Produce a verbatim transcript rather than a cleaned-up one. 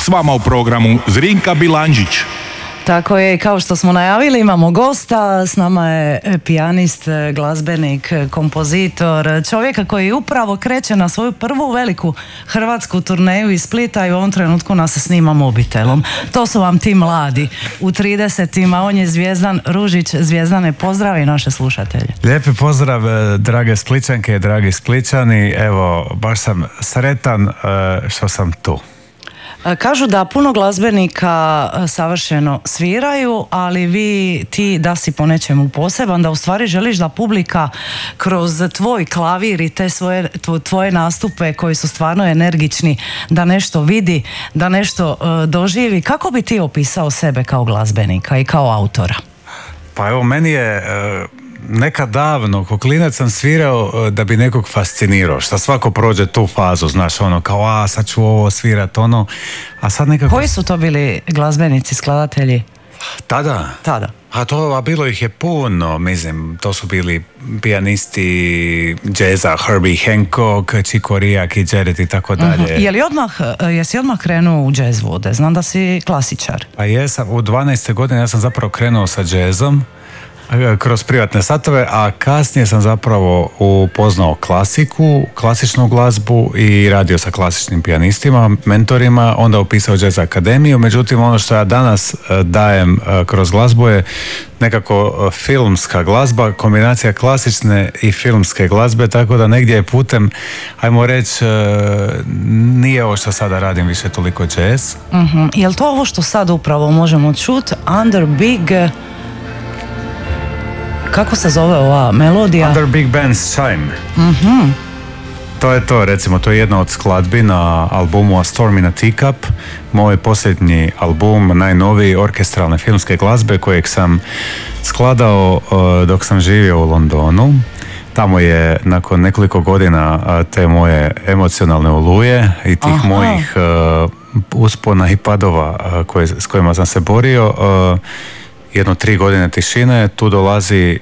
S vama u programu Zrinka Bilandžić. Tako je, kao što smo najavili, imamo gosta, s nama je pijanist, glazbenik, kompozitor, čovjeka koji upravo kreće na svoju prvu veliku hrvatsku turneju iz Splita i u ovom trenutku nas snima mobitelom. To su vam ti mladi u tridesetima, on je Zvijezdan Ružić. Zvijezdane, pozdravi naše slušatelje. Lijepi pozdrav, drage Splićanke, dragi Splićani, evo, baš sam sretan što sam tu. Kažu da puno glazbenika savršeno sviraju, ali vi, ti da si po nečemu poseban, da u stvari želiš da publika kroz tvoj klavir i te svoje, tvoje nastupe koji su stvarno energični, da nešto vidi, da nešto uh, doživi. Kako bi ti opisao sebe kao glazbenika i kao autora? Pa evo, meni je... Uh... Nekad davno, ko klinac sam svirao da bi nekog fascinirao, šta svako prođe tu fazu, znaš, ono, kao, a, sad ću ovo svirat, ono, a sad nekako... Koji su to bili glazbenici, skladatelji? Tada? Tada. A to, a bilo ih je puno, mislim, to su bili pijanisti džeza, Herbie Hancock, Chick Corea, Keith Jarrett i tako dalje. Uh-huh. Je li odmah, jesi odmah krenuo u džez vode? Znam da si klasičar. Pa jesam, u dvanaeste godine ja sam zapravo krenuo sa džezom, kroz privatne satove, a kasnije sam zapravo upoznao klasiku, klasičnu glazbu i radio sa klasičnim pijanistima, mentorima, onda upisao Jazz Akademiju. Međutim, ono što ja danas dajem kroz glazbu je nekako filmska glazba, kombinacija klasične i filmske glazbe, tako da negdje je putem, ajmo reći, nije ovo što sada radim više toliko jazz. Uh-huh. Je li to ovo što sad upravo možemo čuti? Under Big... Kako se zove ova melodija? Under Big Band's Chime. Mm-hmm. To je to, recimo, to je jedna od skladbi na albumu A Storm in a Teacup, moj posljednji album, najnoviji orkestralne filmske glazbe kojeg sam skladao uh, dok sam živio u Londonu. Tamo je nakon nekoliko godina uh, te moje emocionalne oluje i tih Aha. mojih uh, uspona i padova uh, koje, s kojima sam se borio, uh, jedno tri godine tišine, tu dolazi